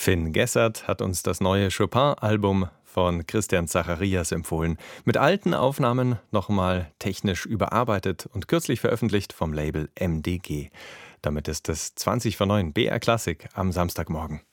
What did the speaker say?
Finn Gessert hat uns das neue Chopin-Album von Christian Zacharias empfohlen. Mit alten Aufnahmen nochmal technisch überarbeitet und kürzlich veröffentlicht vom Label MDG. Damit ist es 20 vor 9 BR Klassik am Samstagmorgen.